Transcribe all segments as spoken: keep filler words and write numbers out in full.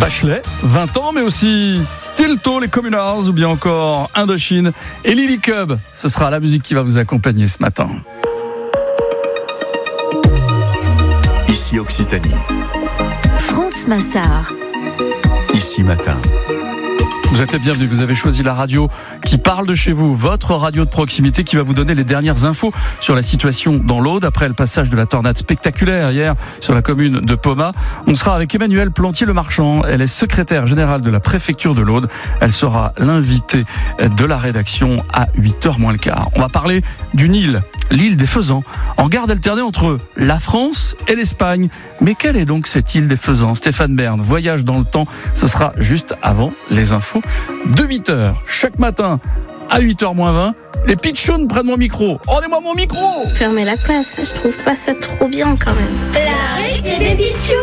Bachelet, vingt ans, mais aussi Stilto, les Communards, ou bien encore Indochine et Lily Cub. Ce sera la musique qui va vous accompagner ce matin. Ici Occitanie. France Massard. Ici Matin. Vous êtes les bienvenus, vous avez choisi la radio qui parle de chez vous, votre radio de proximité qui va vous donner les dernières infos sur la situation dans l'Aude après le passage de la tornade spectaculaire hier sur la commune de Pomat. On sera avec Emmanuelle Plantier-Le-Marchand, elle est secrétaire générale de la préfecture de l'Aude. Elle sera l'invitée de la rédaction à huit heures moins le quart. On va parler d'une île, l'île des Faisans, en garde alternée entre la France et l'Espagne. Mais quelle est donc cette île des Faisans ? Stéphane Bern, voyage dans le temps, ce sera juste avant les infos de huit heures. Chaque matin, à huit heures moins vingt, les pitchouns prennent mon micro. Rendez-moi mon micro. Fermer la classe, je trouve pas ça trop bien quand même. La récré des pitchouns.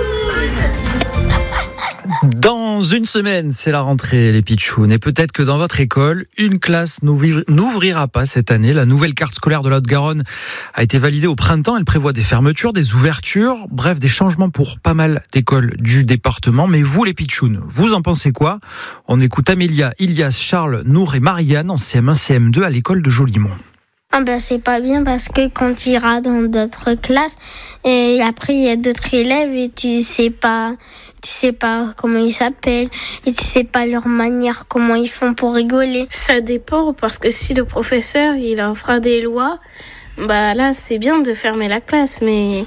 Dans une semaine, c'est la rentrée, les pitchouns. Et peut-être que dans votre école, une classe n'ouvrira pas cette année. La nouvelle carte scolaire de la Haute-Garonne a été validée au printemps. Elle prévoit des fermetures, des ouvertures, bref, des changements pour pas mal d'écoles du département. Mais vous, les pitchouns, vous en pensez quoi ? On écoute Amélia, Ilias, Charles, Nour et Marianne en C M un C M deux à l'école de Jolimont. Ah ben c'est pas bien parce que quand tu iras dans d'autres classes et après il y a d'autres élèves et tu sais pas tu sais pas comment ils s'appellent et tu sais pas leur manière, comment ils font pour rigoler. Ça dépend parce que si le professeur il en fera des lois, bah là c'est bien de fermer la classe, mais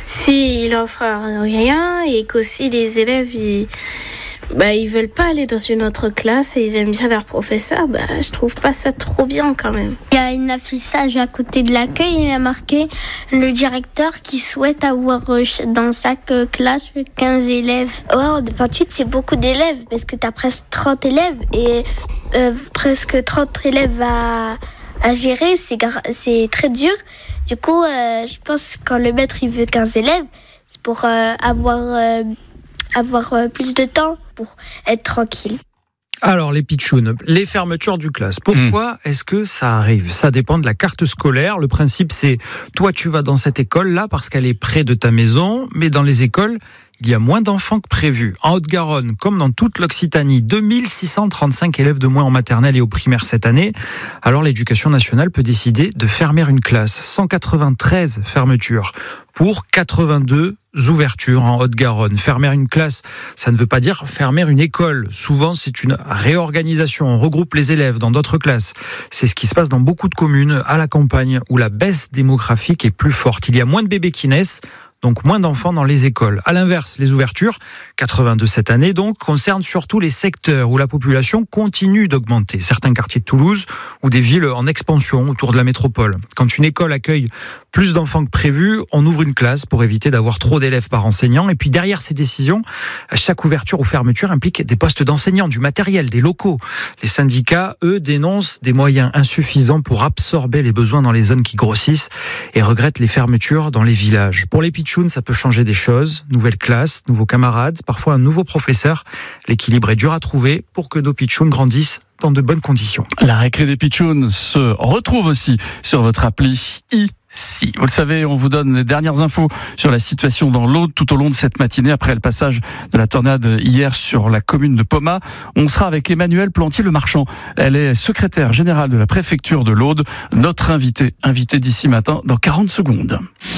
si il en fera rien et qu'aussi les élèves ils Bah, ils veulent pas aller dans une autre classe et ils aiment bien leur professeur, bah, je trouve pas ça trop bien quand même. Il y a une affichage à côté de l'accueil, il a marqué le directeur qui souhaite avoir dans chaque classe quinze élèves. Oh, vingt-huit c'est beaucoup d'élèves parce que t'as presque trente élèves et euh, presque trente élèves à, à gérer, c'est, gar- c'est très dur. Du coup, euh, je pense que quand le maître il veut quinze élèves, c'est pour euh, avoir... Euh, avoir plus de temps pour être tranquille. Alors les pitchouns, les fermetures du classe. Pourquoi mmh. est-ce que ça arrive ? Ça dépend de la carte scolaire. Le principe c'est, toi tu vas dans cette école-là parce qu'elle est près de ta maison, mais dans les écoles, il y a moins d'enfants que prévu. En Haute-Garonne, comme dans toute l'Occitanie, deux mille six cent trente-cinq élèves de moins en maternelle et au primaire cette année. Alors l'éducation nationale peut décider de fermer une classe. cent quatre-vingt-treize fermetures pour quatre-vingt-deux ouvertures en Haute-Garonne. Fermer une classe, ça ne veut pas dire fermer une école. Souvent, c'est une réorganisation. On regroupe les élèves dans d'autres classes. C'est ce qui se passe dans beaucoup de communes à la campagne où la baisse démographique est plus forte. Il y a moins de bébés qui naissent, donc moins d'enfants dans les écoles. À l'inverse, les ouvertures, quatre-vingt-deux cette année, donc, concernent surtout les secteurs où la population continue d'augmenter. Certains quartiers de Toulouse ou des villes en expansion autour de la métropole. Quand une école accueille plus d'enfants que prévu, on ouvre une classe pour éviter d'avoir trop d'élèves par enseignant. Et puis derrière ces décisions, chaque ouverture ou fermeture implique des postes d'enseignants, du matériel, des locaux. Les syndicats, eux, dénoncent des moyens insuffisants pour absorber les besoins dans les zones qui grossissent et regrettent les fermetures dans les villages. Pour les pitchouns, ça peut changer des choses. Nouvelle classe, nouveaux camarades, parfois un nouveau professeur. L'équilibre est dur à trouver pour que nos pitchouns grandissent dans de bonnes conditions. La récré des pitchouns se retrouve aussi sur votre appli i. Si, vous le savez, on vous donne les dernières infos sur la situation dans l'Aude tout au long de cette matinée après le passage de la tornade hier sur la commune de Pomat. On sera avec Emmanuelle Plantier-Le-Marchand. Elle est secrétaire générale de la préfecture de l'Aude, notre invitée, invitée d'ici matin dans quarante secondes.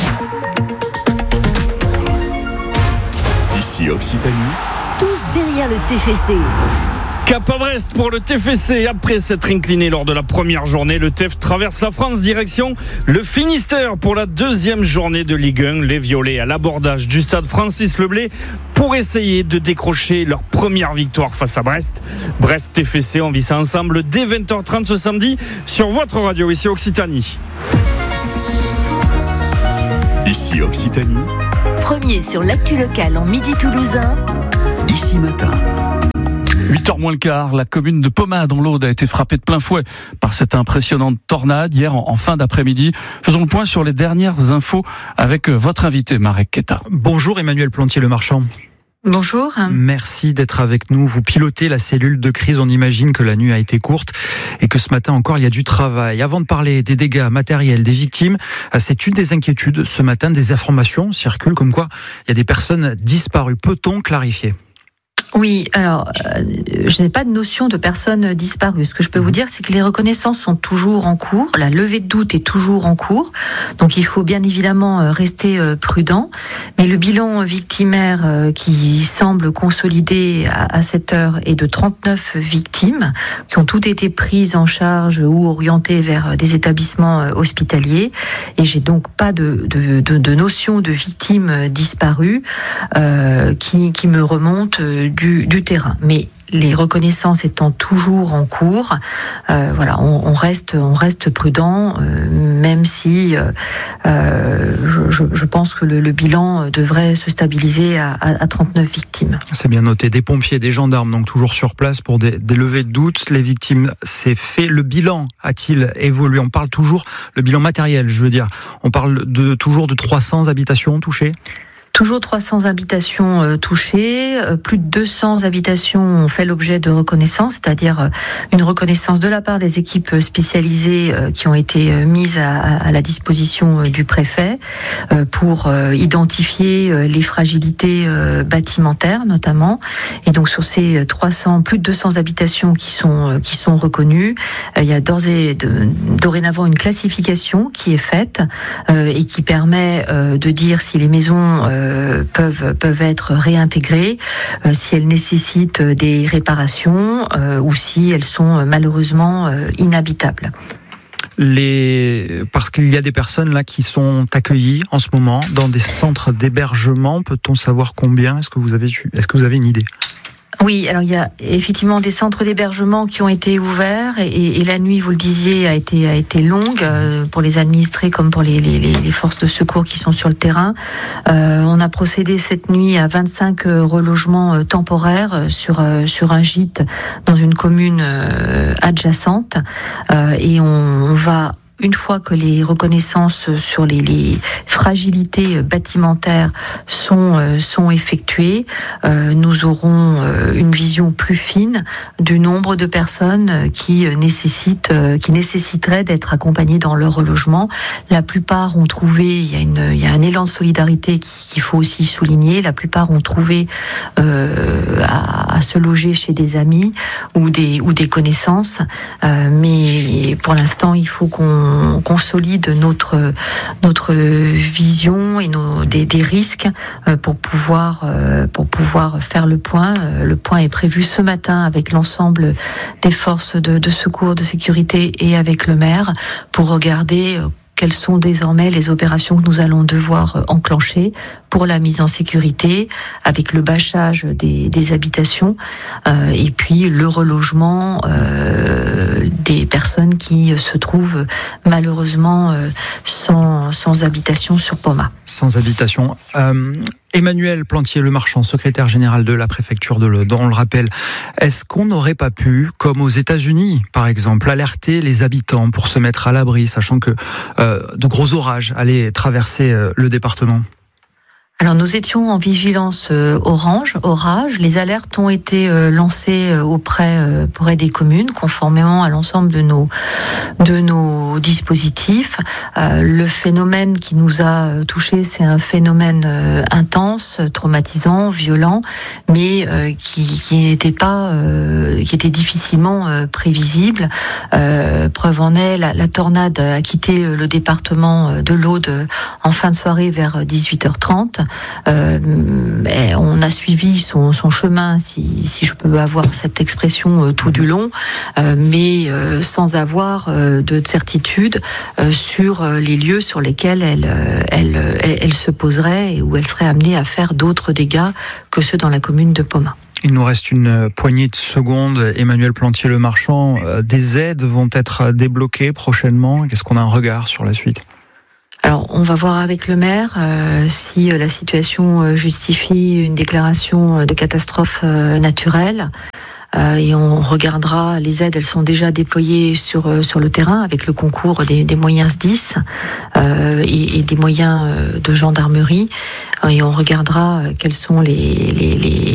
Ici Occitanie. Tous derrière le T F C. Cap à Brest pour le T F C. Après s'être incliné lors de la première journée, le T F traverse la France direction le Finistère pour la deuxième journée de Ligue un. Les Violets à l'abordage du stade Francis Leblay pour essayer de décrocher leur première victoire face à Brest. Brest T F C, on vit ça ensemble dès vingt heures trente ce samedi sur votre radio ici Occitanie. Ici Occitanie. Premier sur l'actu locale en midi toulousain. Ici Matin. huit heures moins le quart, la commune de Pomat dans l'Aude a été frappée de plein fouet par cette impressionnante tornade hier en fin d'après-midi. Faisons le point sur les dernières infos avec votre invité Marek Keta. Bonjour Emmanuelle Plantier-Le-Marchand. Bonjour. Merci d'être avec nous. Vous pilotez la cellule de crise. On imagine que la nuit a été courte et que ce matin encore, il y a du travail. Avant de parler des dégâts matériels, des victimes, c'est une des inquiétudes. Ce matin, des informations circulent comme quoi il y a des personnes disparues. Peut-on clarifier ? Oui, alors, euh, je n'ai pas de notion de personnes disparues. Ce que je peux vous dire, c'est que les reconnaissances sont toujours en cours. La levée de doute est toujours en cours. Donc, il faut bien évidemment rester prudent. Mais le bilan victimaire qui semble consolidé à, à cette heure est de trente-neuf victimes qui ont toutes été prises en charge ou orientées vers des établissements hospitaliers. Et j'ai donc pas de, de, de, de notion de victimes disparues euh, qui, qui me remonte du Du, du terrain. Mais les reconnaissances étant toujours en cours, euh, voilà, on, on reste, on reste prudent, euh, même si euh, euh, je, je pense que le, le bilan devrait se stabiliser à, à trente-neuf victimes. C'est bien noté. Des pompiers, des gendarmes, donc toujours sur place pour des, des levées de doute. Les victimes, c'est fait. Le bilan a-t-il évolué? On parle toujours, le bilan matériel, je veux dire, on parle de, toujours de trois cents habitations touchées? Toujours trois cents habitations euh, touchées, euh, plus de deux cents habitations ont fait l'objet de reconnaissance, c'est-à-dire euh, une reconnaissance de la part des équipes spécialisées euh, qui ont été euh, mises à, à la disposition euh, du préfet euh, pour euh, identifier euh, les fragilités euh, bâtimentaires notamment. Et donc sur ces trois cents, plus de deux cents habitations qui sont euh, qui sont reconnues, euh, il y a d'ores et de, dorénavant une classification qui est faite euh, et qui permet euh, de dire si les maisons euh, peuvent peuvent être réintégrées, euh, si elles nécessitent des réparations euh, ou si elles sont malheureusement euh, inhabitables. Les... Parce qu'il y a des personnes là qui sont accueillies en ce moment dans des centres d'hébergement. Peut-on savoir combien? Est-ce que vous avez est-ce que vous avez une idée? Oui, alors il y a effectivement des centres d'hébergement qui ont été ouverts et, et la nuit, vous le disiez, a été a été longue euh, pour les administrés comme pour les, les, les forces de secours qui sont sur le terrain. Euh, on a procédé cette nuit à vingt-cinq relogements temporaires sur sur un gîte dans une commune adjacente euh, et on, on va une fois que les reconnaissances sur les, les fragilités bâtimentaires sont, euh, sont effectuées, euh, nous aurons euh, une vision plus fine du nombre de personnes qui nécessitent, euh, qui nécessiteraient d'être accompagnées dans leur relogement. La plupart ont trouvé, il y a, une, il y a un élan de solidarité qu'il faut aussi souligner, la plupart ont trouvé euh, à, à se loger chez des amis ou des, ou des connaissances, euh, mais pour l'instant, il faut qu'on on consolide notre notre vision et nos des, des risques pour pouvoir pour pouvoir faire le point. Le point est prévu ce matin avec l'ensemble des forces de, de secours, de sécurité et avec le maire pour regarder quelles sont désormais les opérations que nous allons devoir enclencher pour la mise en sécurité, avec le bâchage des, des habitations euh, et puis le relogement euh, des personnes qui se trouvent malheureusement euh, sans, sans habitation sur Poma. Sans habitation. Euh, Emmanuel Plantier-Lemarchand, secrétaire général de la préfecture de l'Aude, on le rappelle, est-ce qu'on n'aurait pas pu, comme aux États-Unis par exemple, alerter les habitants pour se mettre à l'abri, sachant que euh, de gros orages allaient traverser euh, le département ? Alors nous étions en vigilance euh, orange, orage. Les alertes ont été euh, lancées euh, auprès, euh, auprès des communes, conformément à l'ensemble de nos de nos dispositifs. Euh, le phénomène qui nous a touchés, c'est un phénomène euh, intense, traumatisant, violent, mais euh, qui qui n'était pas, euh, qui était difficilement euh, prévisible. Euh, preuve en est, la, la tornade a quitté le département de l'Aude en fin de soirée vers dix-huit heures trente. Euh, on a suivi son, son chemin, si, si je peux avoir cette expression, euh, tout du long, euh, mais euh, sans avoir euh, de certitude euh, sur euh, les lieux sur lesquels elle, euh, elle, elle, elle se poserait et où elle serait amenée à faire d'autres dégâts que ceux dans la commune de Poma. Il nous reste une poignée de secondes. Emmanuel Plantier-Lemarchand, euh, des aides vont être débloquées prochainement. Qu'est-ce qu'on a un regard sur la suite ? Alors, on va voir avec le maire euh, si euh, la situation euh, justifie une déclaration euh, de catastrophe euh, naturelle. Euh, et on regardera, les aides, elles sont déjà déployées sur euh, sur le terrain avec le concours des, des moyens S dix euh, et, et des moyens euh, de gendarmerie. Et on regardera quelles sont les, les, les,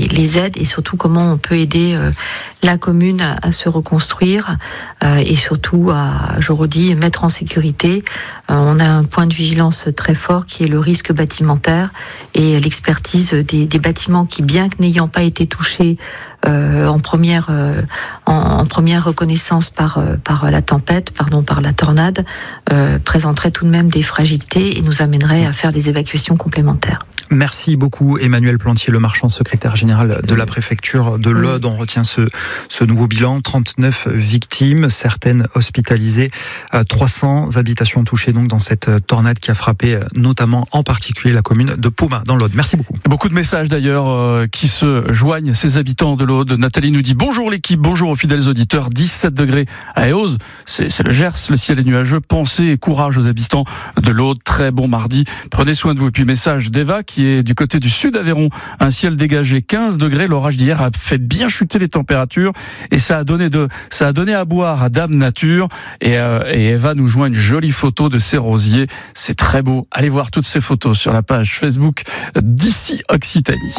les aides et surtout comment on peut aider euh, la commune à, à se reconstruire euh, et surtout à, je redis, mettre en sécurité. Euh, on a un point de vigilance très fort qui est le risque bâtimentaire et l'expertise des, des bâtiments qui, bien que n'ayant pas été touchés euh, en première euh, en, en première reconnaissance par euh, par la tempête, pardon, par la tornade, euh, présenteraient tout de même des fragilités et nous amèneraient à faire des évacuations complémentaires. Merci beaucoup Emmanuel Plantier, le marchand secrétaire général de la préfecture de l'Aude. On retient ce, ce nouveau bilan, trente-neuf victimes, certaines hospitalisées, trois cents habitations touchées donc dans cette tornade qui a frappé notamment en particulier la commune de Pouma dans l'Aude. Merci beaucoup. Beaucoup de messages d'ailleurs euh, qui se joignent, ces habitants de l'Aude. Nathalie nous dit bonjour l'équipe, bonjour aux fidèles auditeurs, dix-sept degrés à Eauze, c'est, c'est le Gers, le ciel est nuageux, pensez et courage aux habitants de l'Aude, très bon mardi, prenez soin de vous. Et puis message d'Eva qui est du côté du sud Aveyron, un ciel dégagé, quinze degrés, l'orage d'hier a fait bien chuter les températures et ça a donné de, ça a donné à boire à Dame Nature et, euh, et Eva nous joint une jolie photo de ses rosiers, c'est très beau, allez voir toutes ces photos sur la page Facebook d'Ici Occitanie.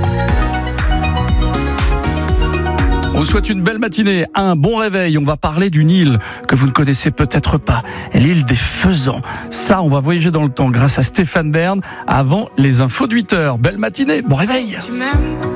On vous souhaite une belle matinée, un bon réveil. On va parler d'une île que vous ne connaissez peut-être pas, l'île des Faisans. Ça, on va voyager dans le temps grâce à Stéphane Bern avant les infos de huit heures. Belle matinée, bon réveil.